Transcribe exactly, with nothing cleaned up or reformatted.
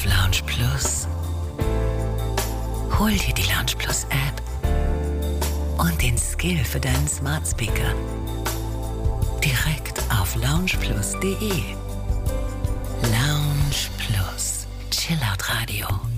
auf Lounge Plus. Hol dir die Lounge Plus App und den Skill für deinen Smart Speaker direkt auf lounge plus punkt de. Lounge Plus, Chillout Radio.